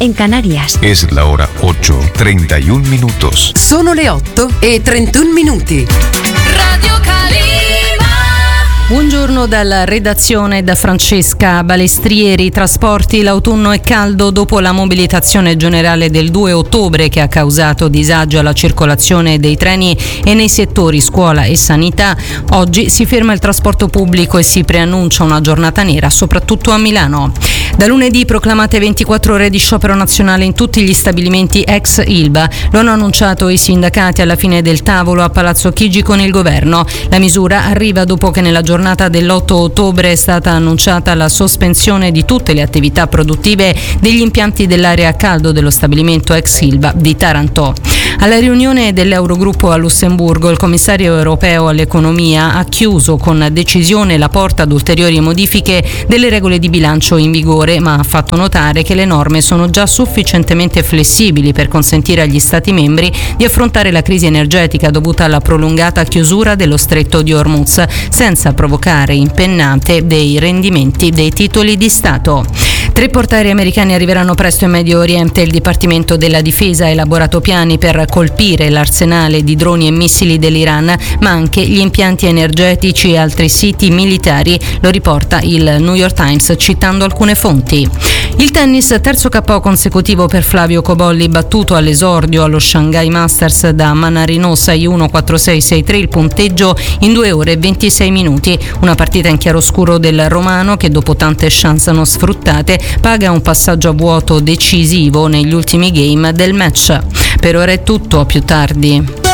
en Canarias. Es la hora 8:31 minutos. Sono le 8:31. Radio Calima. Buongiorno dalla redazione da Francesca Balestrieri. Trasporti, l'autunno è caldo dopo la mobilitazione generale del 2 ottobre che ha causato disagio alla circolazione dei treni e nei settori scuola e sanità. Oggi si ferma il trasporto pubblico e si preannuncia una giornata nera soprattutto a Milano. Da lunedì proclamate 24 ore di sciopero nazionale in tutti gli stabilimenti ex Ilva. Lo hanno annunciato i sindacati alla fine del tavolo a Palazzo Chigi con il governo. La misura arriva dopo che nella giornata dell'8 ottobre è stata annunciata la sospensione di tutte le attività produttive degli impianti dell'area a caldo dello stabilimento ex Ilva di Taranto. Alla riunione dell'Eurogruppo a Lussemburgo, il commissario europeo all'economia ha chiuso con decisione la porta ad ulteriori modifiche delle regole di bilancio in vigore, ma ha fatto notare che le norme sono già sufficientemente flessibili per consentire agli Stati membri di affrontare la crisi energetica dovuta alla prolungata chiusura dello stretto di Hormuz, senza provocare impennate dei rendimenti dei titoli di Stato. 3 portaerei americani arriveranno presto in Medio Oriente. Il Dipartimento della Difesa ha elaborato piani per colpire l'arsenale di droni e missili dell'Iran, ma anche gli impianti energetici e altri siti militari, lo riporta il New York Times citando alcune fonti. Il tennis, terzo KO consecutivo per Flavio Cobolli, battuto all'esordio allo Shanghai Masters da Mannarino 6-1, 4-6, 6-3, il punteggio in 2 ore e 26 minuti. Una partita in chiaroscuro del romano che dopo tante chance non sfruttate paga un passaggio a vuoto decisivo negli ultimi game del match. Per ora è tutto, a più tardi.